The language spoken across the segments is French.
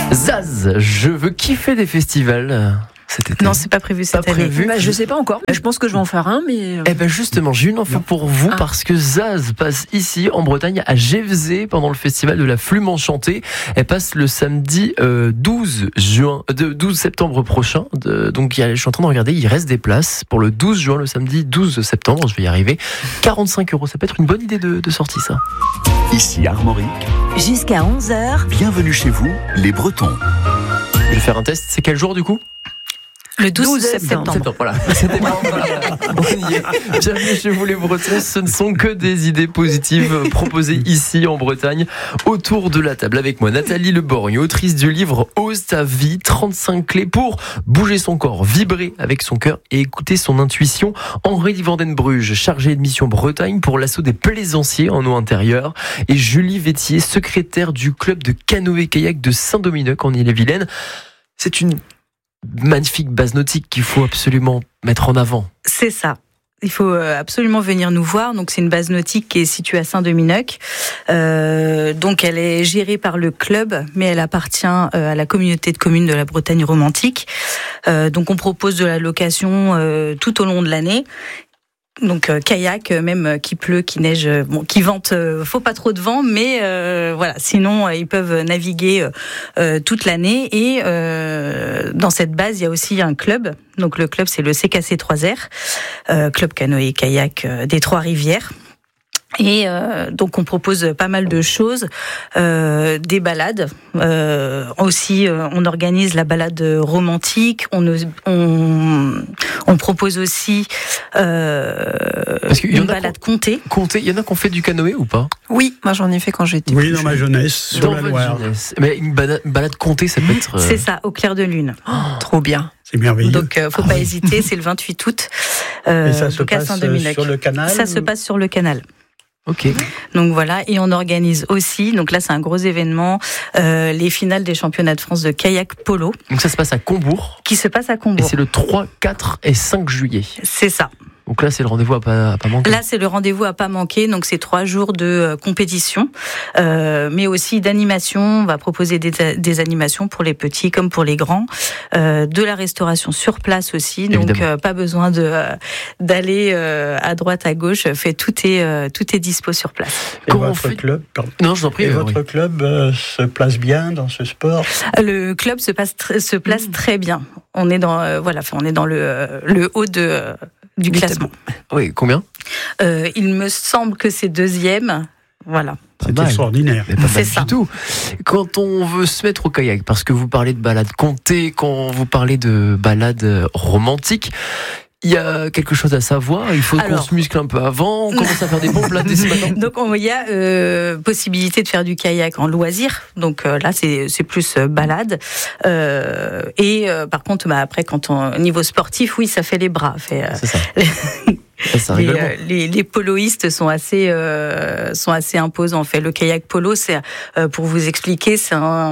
Zaz, je veux kiffer des festivals cet été. Non, c'est pas prévu cette année. Je sais pas encore. Je pense que je vais en faire un, mais. Eh ben justement, j'ai une info pour vous parce que Zaz passe ici en Bretagne à Gévesey pendant le festival de la Flume Enchantée. Elle passe le samedi 12 septembre prochain. Donc je suis en train de regarder, il reste des places pour le 12 juin, le samedi 12 septembre. Je vais y arriver. 45 €, ça peut être une bonne idée de sortie, ça. Ici Armorique. Jusqu'à 11h. Bienvenue chez vous, les Bretons. Je vais faire un test. C'est quel jour du coup ? Le 12 septembre. Voilà. C'était bon, voilà. On y est. Bienvenue chez vous les Bretons. Ce ne sont que des idées positives proposées ici en Bretagne. Autour de la table avec moi, Nathalie Leborgne, autrice du livre Ose ta vie, 35 clés pour bouger son corps, vibrer avec son cœur et écouter son intuition. Henri Vandenbruge, chargé de mission Bretagne pour l'assaut des plaisanciers en eau intérieure. Et Julie Vétier, secrétaire du club de canoë-kayak de Saint-Dominique en Ille-et-Vilaine. C'est une magnifique base nautique qu'il faut absolument mettre en avant. C'est ça. Il faut absolument venir nous voir. Donc c'est une base nautique qui est située à Saint-Dominique. Donc elle est gérée par le club, mais elle appartient à la communauté de communes de la Bretagne romantique. Donc on propose de la location tout au long de l'année. Donc kayak, même qu'il pleut, qu'il neige, qu'il vente, faut pas trop de vent, mais voilà. Sinon, ils peuvent naviguer toute l'année. Et dans cette base, il y a aussi un club. Donc le club, c'est le CKC 3R, club canoë kayak des Trois-Rivières. Et donc on propose pas mal de choses, des balades. Aussi, on organise la balade romantique. On propose aussi une balade comptée. Il y en a qui ont fait du canoë ou pas ? Oui, moi j'en ai fait quand j'étais. Oui, dans ma jeunesse, sur la Loire. Mais une balade comptée, ça peut être. C'est ça, au clair de lune. Trop bien. C'est merveilleux. Donc, faut pas hésiter. C'est le 28 août. Et ça se passe sur le canal. Ça se passe sur le canal. Ok. Donc voilà, et on organise aussi, donc là c'est un gros événement, les finales des championnats de France de kayak polo. Donc ça se passe à Combourg. Qui se passe à Et Combourg. c'est le 3, 4 et 5 juillet. C'est ça. Donc là, c'est le rendez-vous à pas manquer. Là, c'est le rendez-vous à pas manquer. Donc, c'est 3 jours de compétition, mais aussi d'animation. On va proposer des animations pour les petits comme pour les grands, de la restauration sur place aussi. Donc, pas besoin d'aller à droite, à gauche. Tout est dispo sur place. Et votre club, non, je vous en prie. Votre club se place bien dans ce sport ? Le club se place très bien. On est dans on est dans le haut du classement. Oui, combien ? Il me semble que c'est 2e. Voilà. C'est extraordinaire. Mais pas c'est mal ça. Du tout. Quand on veut se mettre au kayak, parce que vous parlez de balade comptée, quand vous parlez de balade romantique, il y a quelque chose à savoir. Il faut qu'on se muscle un peu avant. On commence à faire des pompes là dès ce matin. Donc il y a possibilité de faire du kayak en loisir. Donc là c'est plus balade. Par contre, après au niveau sportif, oui, ça fait les bras. C'est ça. Les poloistes sont assez imposants. En fait, le kayak polo, c'est pour vous expliquer, c'est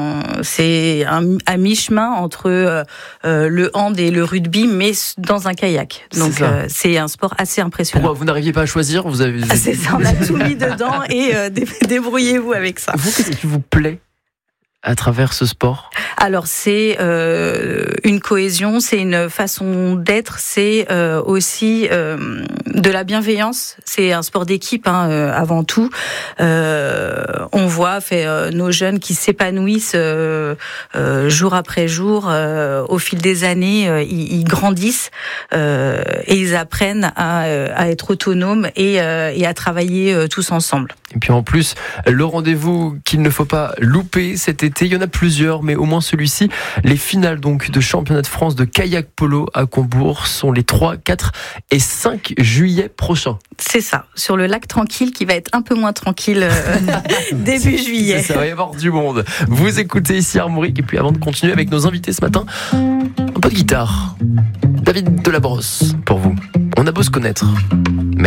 à mi-chemin entre le hand et le rugby, mais dans un kayak. Donc c'est un sport assez impressionnant. Pourquoi vous n'arriviez pas à choisir ? C'est ça, on a tout mis dedans et débrouillez-vous avec ça. Vous, qu'est-ce qui vous plaît à travers ce sport ? Alors c'est une cohésion, c'est une façon d'être, c'est aussi de la bienveillance. C'est un sport d'équipe avant tout. On voit nos jeunes qui s'épanouissent jour après jour. Au fil des années, ils grandissent et ils apprennent à être autonomes et à travailler tous ensemble. Et puis en plus, le rendez-vous qu'il ne faut pas louper cet été, il y en a plusieurs, mais au moins celui-ci, les finales donc de championnat de France de kayak polo à Combourg sont les 3, 4 et 5 juillet prochains. C'est ça, sur le lac tranquille qui va être un peu moins tranquille début juillet. Ça va y avoir du monde. Vous écoutez ici Armorique, et puis avant de continuer avec nos invités ce matin, un peu de guitare. David Delabrosse pour vous. On a beau se connaître,